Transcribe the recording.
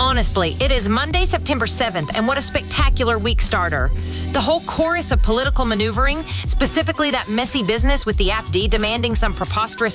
Honestly, it is Monday, September 7th, and what a spectacular week starter. The whole chorus of political maneuvering, specifically that messy business with the AfD demanding some preposterous